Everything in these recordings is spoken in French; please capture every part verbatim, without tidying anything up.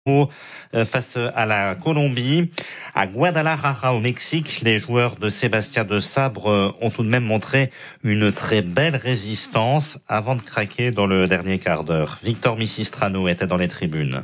face à la Colombie. À Guadalajara, au Mexique, les joueurs de Sébastien Desabre ont tout de même montré une très belle résistance avant de craquer dans le dernier quart d'heure. Victor Misistrano était dans les tribunes.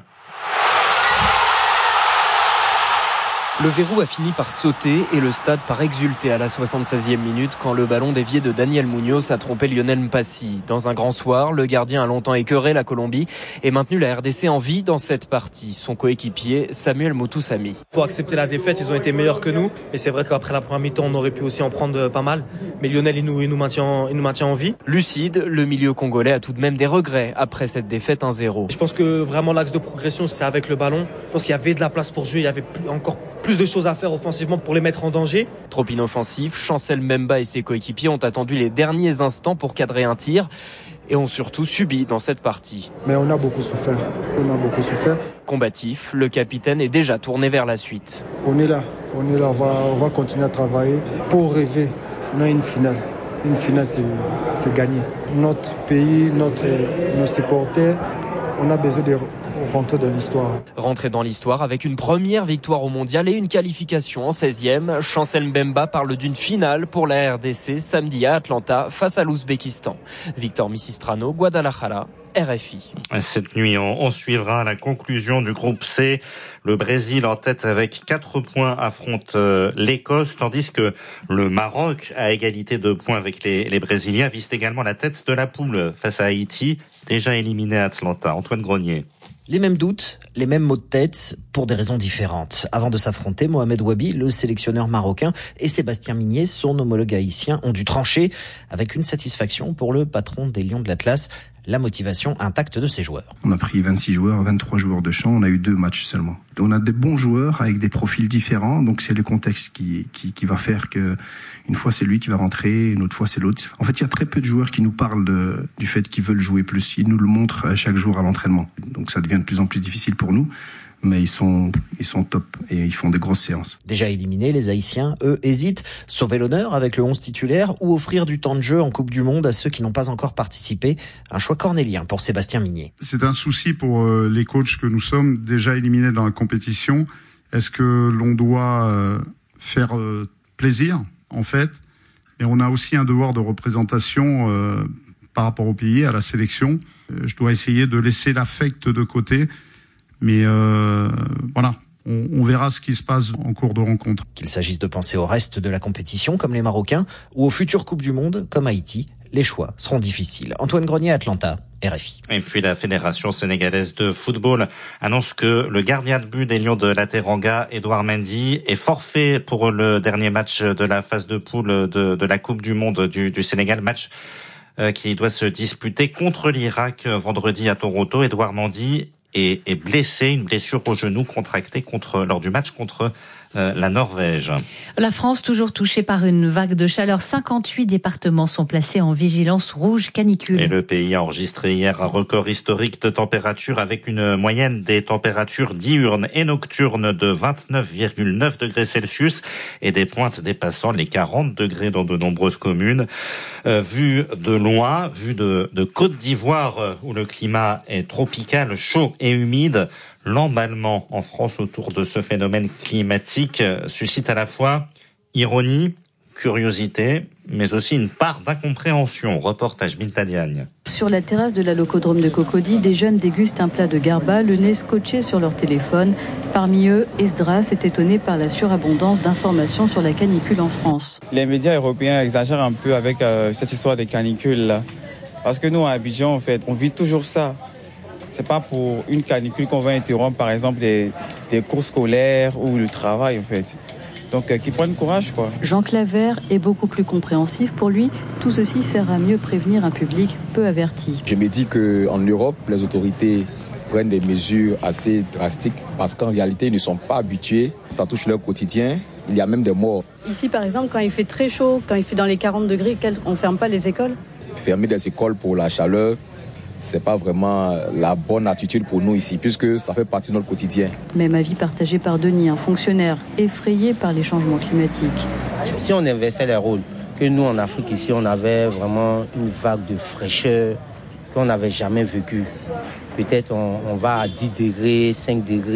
Le verrou a fini par sauter et le stade par exulter à la soixante-seizième minute quand le ballon dévié de Daniel Munoz a trompé Lionel Mpassi. Dans un grand soir, le gardien a longtemps écœuré la Colombie et maintenu la R D C en vie dans cette partie. Son coéquipier, Samuel Moutoussamy. Il faut accepter la défaite, ils ont été meilleurs que nous. Et c'est vrai qu'après la première mi-temps, on aurait pu aussi en prendre pas mal. Mais Lionel, il nous, il nous, maintient, il nous maintient en vie. Lucide, le milieu congolais a tout de même des regrets après cette défaite un zéro. Je pense que vraiment l'axe de progression, c'est avec le ballon. Je pense qu'il y avait de la place pour jouer, il y avait encore plus de choses à faire offensivement pour les mettre en danger. Trop inoffensif, Chancel Mbemba et ses coéquipiers ont attendu les derniers instants pour cadrer un tir et ont surtout subi dans cette partie. Mais on a beaucoup souffert, on a beaucoup souffert. Combatif, le capitaine est déjà tourné vers la suite. On est là, on est là, on va, on va continuer à travailler pour rêver. On a une finale. Une finale, c'est, c'est gagné. Notre pays, notre, nos supporters, on a besoin de rentrer dans l'histoire. Rentrer dans l'histoire avec une première victoire au mondial et une qualification en seizième. Chancel Mbemba parle d'une finale pour la R D C samedi à Atlanta face à l'Ouzbékistan. Victor Misistrano, Guadalajara, R F I. Cette nuit, on, on suivra la conclusion du groupe C. Le Brésil en tête avec quatre points affronte euh, l'Écosse, tandis que le Maroc, à égalité de points avec les, les Brésiliens, vise également la tête de la poule face à Haïti, déjà éliminé à Atlanta. Antoine Grenier. Les mêmes doutes, les mêmes maux de tête, pour des raisons différentes. Avant de s'affronter, Mohamed Wabi, le sélectionneur marocain, et Sébastien Migné, son homologue haïtien, ont dû trancher avec une satisfaction pour le patron des Lions de l'Atlas, la motivation intacte de ses joueurs. On a pris vingt-six joueurs, vingt-trois joueurs de champ, on a eu deux matchs seulement. On a des bons joueurs avec des profils différents, donc c'est le contexte qui, qui, qui va faire que une fois c'est lui qui va rentrer, une autre fois c'est l'autre. En fait, il y a très peu de joueurs qui nous parlent de, du fait qu'ils veulent jouer plus. Ils nous le montrent chaque jour à l'entraînement. Donc ça devient de plus en plus difficile pour nous. Mais ils sont, ils sont top et ils font de grosses séances. Déjà éliminés, les Haïtiens, eux, hésitent. Sauver l'honneur avec le onze titulaire ou offrir du temps de jeu en Coupe du Monde à ceux qui n'ont pas encore participé. Un choix cornélien pour Sébastien Migné. C'est un souci pour euh, les coachs que nous sommes, déjà éliminés dans la compétition. Est-ce que l'on doit euh, faire euh, plaisir, en fait? Et on a aussi un devoir de représentation euh, par rapport au pays, à la sélection. Euh, je dois essayer de laisser l'affect de côté. Mais euh, voilà, on, on verra ce qui se passe en cours de rencontre. Qu'il s'agisse de penser au reste de la compétition, comme les Marocains, ou aux futures Coupes du Monde, comme Haïti, les choix seront difficiles. Antoine Grenier, Atlanta, R F I. Et puis la Fédération sénégalaise de football annonce que le gardien de but des Lions de la Teranga, Edouard Mendy, est forfait pour le dernier match de la phase de poule de, de la Coupe du Monde du, du Sénégal, match euh, qui doit se disputer contre l'Irak vendredi à Toronto. Edouard Mendy est, est blessé, une blessure au genou contractée contre, lors du match contre euh, la Norvège. La France, toujours touchée par une vague de chaleur. cinquante-huit départements sont placés en vigilance rouge canicule. Et le pays a enregistré hier un record historique de température avec une moyenne des températures diurnes et nocturnes de vingt-neuf virgule neuf degrés Celsius et des pointes dépassant les quarante degrés dans de nombreuses communes. Euh, vu de loin, vu de, de Côte d'Ivoire où le climat est tropical, chaud et humide, l'emballement en France autour de ce phénomène climatique suscite à la fois ironie, curiosité, mais aussi une part d'incompréhension. Reportage Binta Diagne. Sur la terrasse de la locodrome de Cocody, des jeunes dégustent un plat de garba, le nez scotché sur leur téléphone. Parmi eux, Esdras est étonné par la surabondance d'informations sur la canicule en France. Les médias européens exagèrent un peu avec euh, cette histoire des canicules là. Parce que nous, à Abidjan, en fait, on vit toujours ça. C'est pas pour une canicule qu'on va interrompre, par exemple, des, des cours scolaires ou le travail, en fait. Donc, euh, qu'ils prennent courage, quoi. Jean Claver est beaucoup plus compréhensif. Pour lui, tout ceci sert à mieux prévenir un public peu averti. Je me dis qu'en Europe, les autorités prennent des mesures assez drastiques parce qu'en réalité, ils ne sont pas habitués. Ça touche leur quotidien. Il y a même des morts. Ici, par exemple, quand il fait très chaud, quand il fait dans les quarante degrés, on ne ferme pas les écoles ? Fermer des écoles pour la chaleur, c'est pas vraiment la bonne attitude pour nous ici, puisque ça fait partie de notre quotidien. Même avis partagé par Denis, un fonctionnaire effrayé par les changements climatiques. Si on inversait les rôles, que nous en Afrique ici, on avait vraiment une vague de fraîcheur, qu'on n'avait jamais vécu. Peut-être on, on va à dix degrés, cinq degrés.